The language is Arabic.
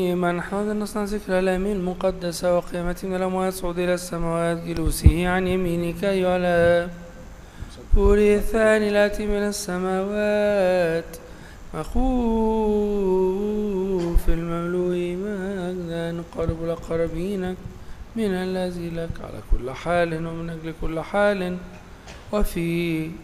من حمد نصنع ذكر الأمين المقدسة وقيامة من الأموات صعود إلى السماوات جلوسه عن يمينك أيها الآب بوري الثاني الآتي من السماوات مخوف المملوء مجدا نقرب لقربينك من الذي لك على كل حال ومن أجل كل حال وفي